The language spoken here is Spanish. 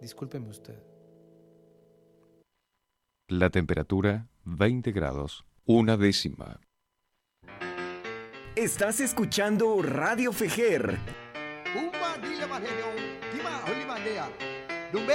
Discúlpeme usted. La temperatura 20 grados, una décima. Estás escuchando Radio Fejer. Uma dile manhã, kima holi mandea.